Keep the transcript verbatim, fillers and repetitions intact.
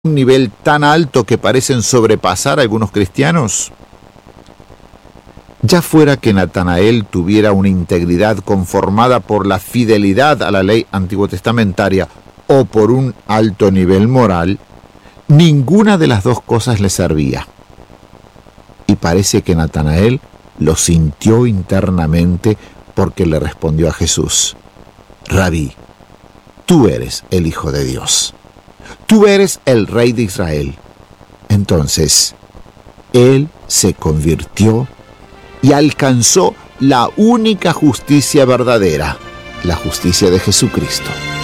un nivel tan alto que parecen sobrepasar a algunos cristianos? Ya fuera que Natanael tuviera una integridad conformada por la fidelidad a la ley antiguotestamentaria o por un alto nivel moral, ninguna de las dos cosas le servía. Y parece que Natanael lo sintió internamente porque le respondió a Jesús: Rabí, tú eres el Hijo de Dios. Tú eres el Rey de Israel. Entonces, él se convirtió y alcanzó la única justicia verdadera, la justicia de Jesucristo.